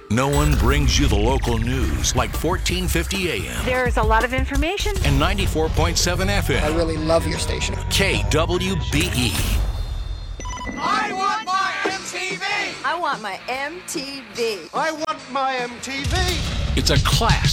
No one brings you the local news like 1450 AM There's a lot of information. and 94.7 I FM. really love your station. KWBE. I want my MTV! I want my MTV. I want my MTV! It's a class